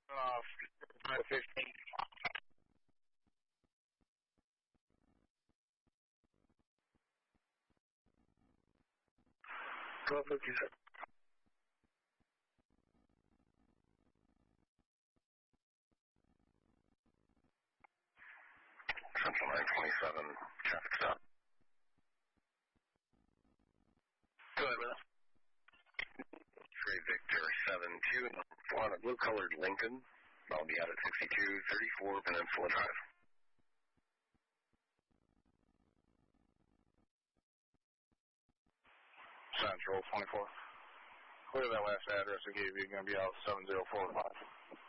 15. Go 57. Central 927, traffic stop. Go ahead, brother. Trey Victor 72, on a blue-colored Lincoln. I'll be out at 6234 Peninsula Drive. Central 24. Clear that last address I gave you. You're going to be out 7045.